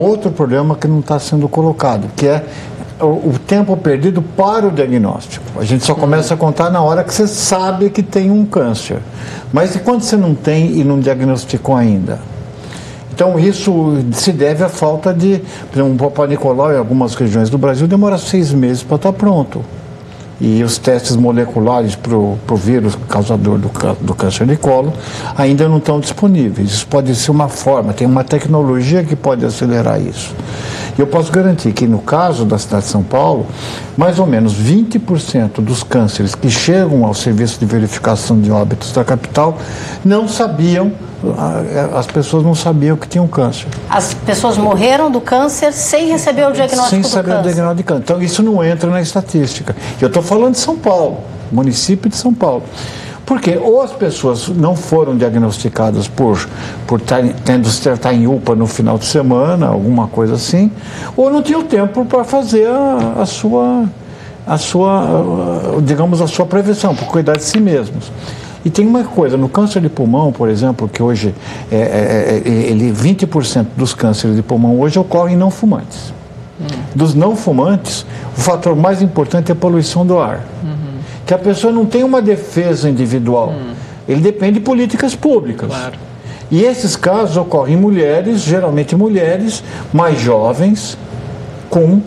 Outro problema que não está sendo colocado, que é o tempo perdido para o diagnóstico. A gente só começa a contar na hora que você sabe que tem um câncer. Mas e quando você não tem e não diagnosticou ainda? Então isso se deve à falta de... Por exemplo, o Papa Nicolau, em algumas regiões do Brasil, demora 6 meses para estar pronto. E os testes moleculares para o vírus causador do câncer de colo ainda não estão disponíveis. Isso pode ser uma forma, tem uma tecnologia que pode acelerar isso. E eu posso garantir que no caso da cidade de São Paulo, mais ou menos 20% dos cânceres que chegam ao serviço de verificação de óbitos da capital não sabiam, as pessoas não sabiam que tinham câncer. As pessoas morreram do câncer sem receber o diagnóstico do câncer? Sem saber o diagnóstico de câncer. Então isso não entra na estatística. Eu estou falando de São Paulo, município de São Paulo. Porque ou as pessoas não foram diagnosticadas por tendo que estar em UPA no final de semana, alguma coisa assim, ou não tinham tempo para fazer a sua prevenção, para cuidar de si mesmos. E tem uma coisa, no câncer de pulmão, por exemplo, que hoje 20% dos cânceres de pulmão hoje ocorrem em não fumantes. Dos não fumantes, o fator mais importante é a poluição do ar. Que a pessoa não tem uma defesa individual. Ele depende de políticas públicas. Claro. E esses casos ocorrem em mulheres, geralmente mulheres mais jovens, com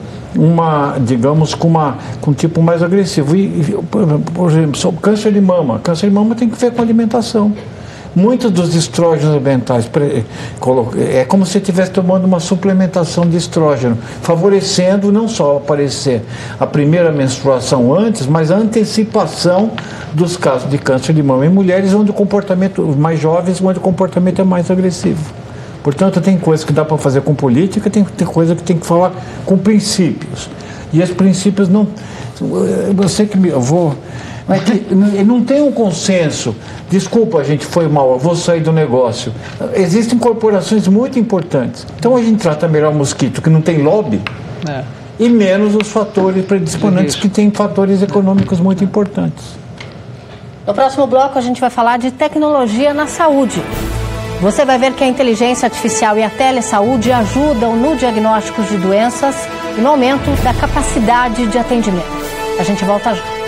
um tipo mais agressivo. Por exemplo, sobre câncer de mama. Câncer de mama tem que ver com alimentação. Muitos dos estrógenos ambientais é como se estivesse tomando uma suplementação de estrógeno, favorecendo não só aparecer a primeira menstruação antes, mas a antecipação dos casos de câncer de mama em mulheres onde o comportamento, mais jovens, onde o comportamento é mais agressivo. Portanto, tem coisas que dá para fazer com política, tem coisa que tem que falar com princípios. E esses princípios não... Eu sei que eu vou... Mas não tem um consenso. Desculpa, a gente foi mal, eu vou sair do negócio. Existem corporações muito importantes. Então a gente trata melhor o mosquito, que não tem lobby, e menos os fatores predisponentes, que têm fatores econômicos muito importantes. No próximo bloco a gente vai falar de tecnologia na saúde. Você vai ver que a inteligência artificial e a telesaúde ajudam no diagnóstico de doenças e no aumento da capacidade de atendimento. A gente volta já.